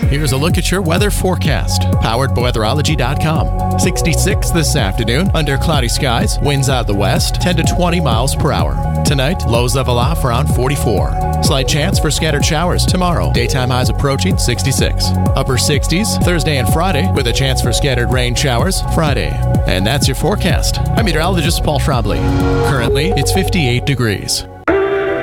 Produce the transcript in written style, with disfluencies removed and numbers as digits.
Here's a look at your weather forecast, powered by weatherology.com. 66 this afternoon, under cloudy skies, winds out of the west, 10 to 20 miles per hour. Tonight, lows level off around 44. Slight chance for scattered showers tomorrow. Daytime highs approaching 66. Upper 60s Thursday and Friday, with a chance for scattered rain showers Friday. And that's your forecast. I'm meteorologist Paul Schrabley. Currently, it's 58 degrees.